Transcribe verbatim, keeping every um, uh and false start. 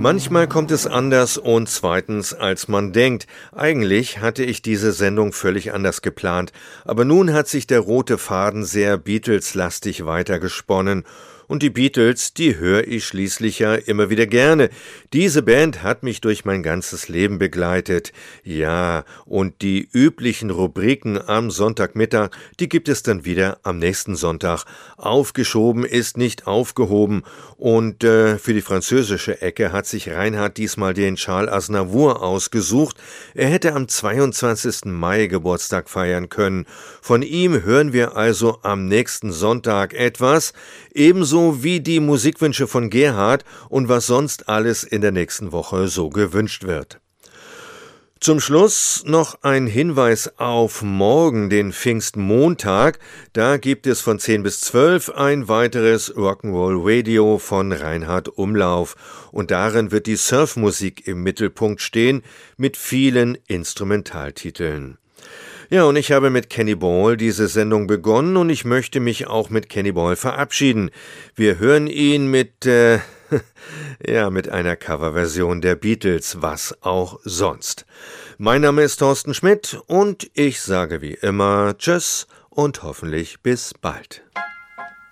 Manchmal kommt es anders und zweitens, als man denkt. Eigentlich hatte ich diese Sendung völlig anders geplant, aber nun hat sich der rote Faden sehr Beatles-lastig weitergesponnen. Und die Beatles, die höre ich schließlich ja immer wieder gerne. Diese Band hat mich durch mein ganzes Leben begleitet. Ja, und die üblichen Rubriken am Sonntagmittag, die gibt es dann wieder am nächsten Sonntag. Aufgeschoben ist nicht aufgehoben. Und äh, für die französische Ecke hat sich Reinhard diesmal den Charles Aznavour ausgesucht. Er hätte am zweiundzwanzigsten Mai Geburtstag feiern können. Von ihm hören wir also am nächsten Sonntag etwas, ebenso wie die Musikwünsche von Gerhard und was sonst alles in der nächsten Woche so gewünscht wird. Zum Schluss noch ein Hinweis auf morgen, den Pfingstmontag. Da gibt es von zehn bis zwölf ein weiteres Rock'n'Roll Radio von Reinhard Umlauf. Und darin wird die Surfmusik im Mittelpunkt stehen, mit vielen Instrumentaltiteln. Ja, und ich habe mit Kenny Ball diese Sendung begonnen und ich möchte mich auch mit Kenny Ball verabschieden. Wir hören ihn mit, äh, ja, mit einer Coverversion der Beatles, was auch sonst. Mein Name ist Thorsten Schmidt und ich sage wie immer Tschüss und hoffentlich bis bald.